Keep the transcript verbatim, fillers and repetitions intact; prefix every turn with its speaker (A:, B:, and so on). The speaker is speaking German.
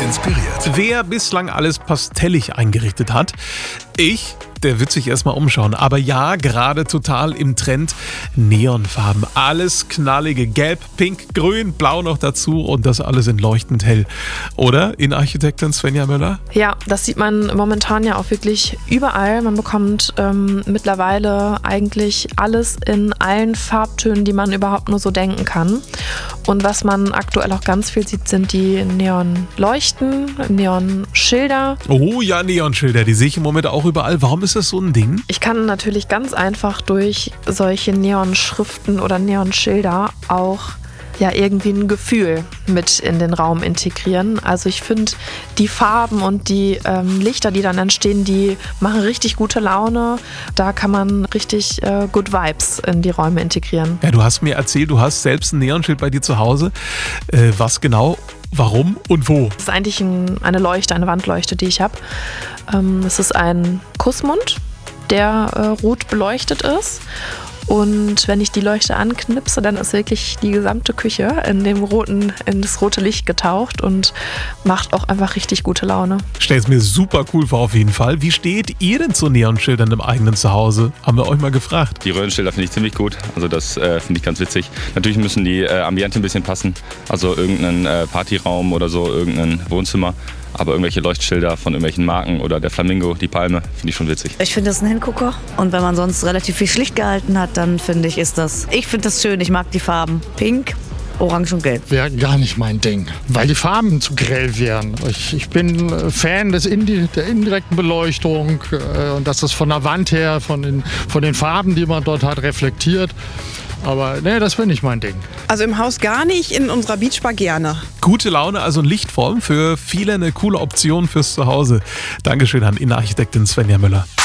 A: inspiriert.
B: Wer bislang alles pastellig eingerichtet hat, ich, der wird sich erstmal umschauen. Aber ja, gerade total im Trend Neonfarben. Alles knallige, gelb, pink, grün, blau noch dazu und das alles in leuchtend hell. Oder, Innenarchitektin Svenja Möller?
C: Ja, das sieht man momentan ja auch wirklich überall. Man bekommt ähm, mittlerweile eigentlich alles in allen Farbtönen, die man überhaupt nur so denken kann. Und was man aktuell auch ganz viel sieht, sind die Neonleuchten, Neonschilder.
B: Oh ja, Neonschilder, die sehe ich im Moment auch überall. Warum ist das so ein Ding?
C: Ich kann natürlich ganz einfach durch solche Neonschriften oder Neonschilder auch ja irgendwie ein Gefühl mit in den Raum integrieren. Also ich finde, die Farben und die ähm, Lichter, die dann entstehen, die machen richtig gute Laune. Da kann man richtig äh, Good Vibes in die Räume integrieren.
B: Ja, du hast mir erzählt, du hast selbst ein Neonschild bei dir zu Hause. Äh, was genau? Warum und wo?
C: Das ist eigentlich ein, eine Leuchte, eine Wandleuchte, die ich habe. Ähm, es ist ein Kussmund, der äh, rot beleuchtet ist. Und wenn ich die Leuchte anknipse, dann ist wirklich die gesamte Küche in dem roten, in das rote Licht getaucht und macht auch einfach richtig gute Laune.
B: Stell's mir super cool vor auf jeden Fall. Wie steht ihr denn zu Neonschildern im eigenen Zuhause? Haben wir euch mal gefragt.
D: Die Röhrenschilder finde ich ziemlich gut, also das äh, finde ich ganz witzig. Natürlich müssen die äh, Ambiente ein bisschen passen, also irgendein äh, Partyraum oder so, irgendein Wohnzimmer. Aber irgendwelche Leuchtschilder von irgendwelchen Marken oder der Flamingo, die Palme, finde ich schon witzig.
E: Ich finde das ein Hingucker. Und wenn man sonst relativ viel schlicht gehalten hat, dann finde ich, ist das. Ich finde das schön. Ich mag die Farben. Pink, Orange und Gelb.
F: Wäre gar nicht mein Ding, weil die Farben zu grell wären. Ich, ich bin Fan des Indi- der indirekten Beleuchtung äh, und dass das von der Wand her, von den, von den Farben, die man dort hat, reflektiert. Aber nee, das wäre nicht mein Ding.
G: Also im Haus gar nicht, in unserer Beachbar gerne.
B: Gute Laune, also ein Lichtform für viele eine coole Option fürs Zuhause. Dankeschön an Innenarchitektin Svenja Möller.